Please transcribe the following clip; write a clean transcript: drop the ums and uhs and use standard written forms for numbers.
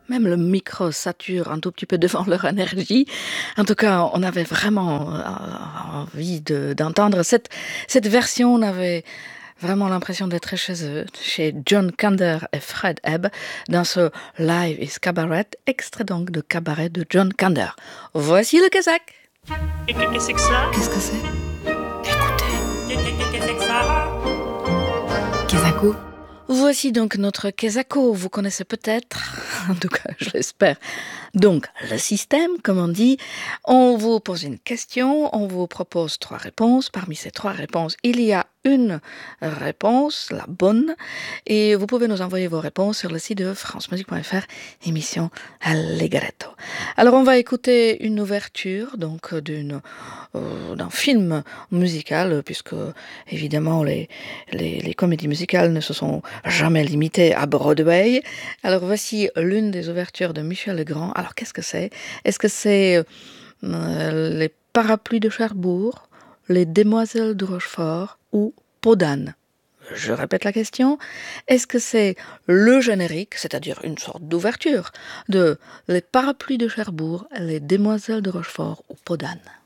Même le micro sature un tout petit peu devant leur énergie. En tout cas, on avait vraiment envie d'entendre cette version. On avait vraiment l'impression d'être chez eux, chez John Kander et Fred Ebb, dans ce Live is Cabaret, extrait donc de Cabaret de John Kander. Voici le Kazakh. Qu'est-ce que c'est que ça? Qu'est-ce que c'est? Qu'est-ce que c'est que ça? Kezako. Voici donc notre Kezako, vous connaissez peut-être, en tout cas je l'espère. Donc le système, comme on dit, on vous pose une question, on vous propose 3 réponses. Parmi ces 3 réponses, il y a une réponse, la bonne, et vous pouvez nous envoyer vos réponses sur le site de francemusique.fr, émission Allegretto. Alors on va écouter une ouverture donc d'un film musical, puisque évidemment les comédies musicales ne se sont jamais limitées à Broadway. Alors voici l'une des ouvertures de Michel Legrand. Alors qu'est-ce que c'est? Est-ce que c'est les parapluies de Cherbourg, les demoiselles de Rochefort ou Peau d'âne? Je répète la question. Est-ce que c'est le générique, c'est-à-dire une sorte d'ouverture de les parapluies de Cherbourg, les demoiselles de Rochefort ou Peau d'âne?